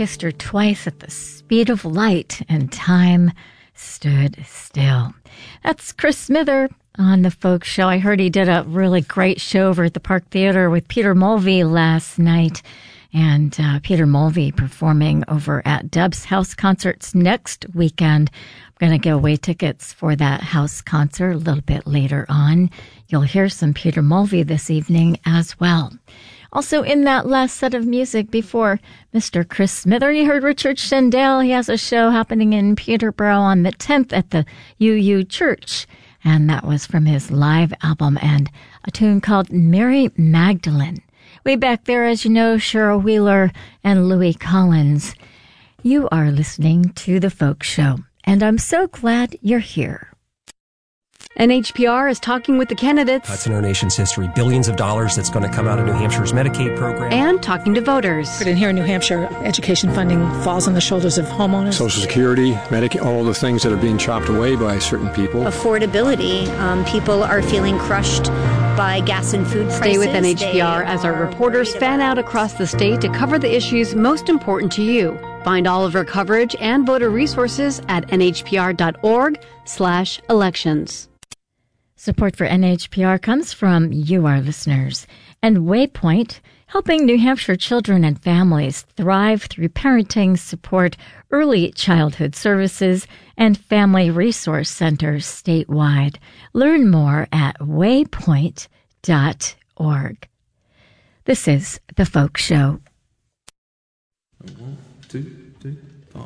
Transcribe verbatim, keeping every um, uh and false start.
kissed her twice at the speed of light, and time stood still. That's Chris Smither on The Folk Show. I heard he did a really great show over at the Park Theater with Peter Mulvey last night. And uh, Peter Mulvey performing over at Deb's House Concerts next weekend. I'm going to give away tickets for that house concert a little bit later on. You'll hear some Peter Mulvey this evening as well. Also in that last set of music before Mister Chris Smither, you heard Richard Shendell. He has a show happening in Peterborough on the tenth at the U U Church. And that was from his live album and a tune called Mary Magdalene. Way back there, as you know, Cheryl Wheeler and Louis Collins. You are listening to The Folk Show, and I'm so glad you're here. N H P R is talking with the candidates. That's in our nation's history. Billions of dollars that's going to come out of New Hampshire's Medicaid program. And talking to voters. But in here in New Hampshire, education funding falls on the shoulders of homeowners. Social Security, Medicaid, all the things that are being chopped away by certain people. Affordability. Um, people are feeling crushed by gas and food prices. Stay with N H P R as our reporters fan out across the state to cover the issues most important to you. Find all of our coverage and voter resources at nhpr.org slash elections. Support for N H P R comes from you, our listeners, and Waypoint, helping New Hampshire children and families thrive through parenting support, early childhood services, and family resource centers statewide. Learn more at waypoint dot org. This is The Folk Show. One, two, three.